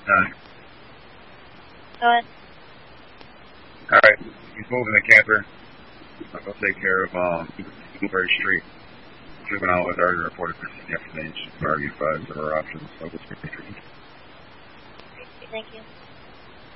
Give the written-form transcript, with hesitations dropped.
Go ahead. Alright, he's moving the camper. I'll go take care of Blueberry Street. Juvenile has already reported missing yesterday and she's already advised of her options. So Thank you.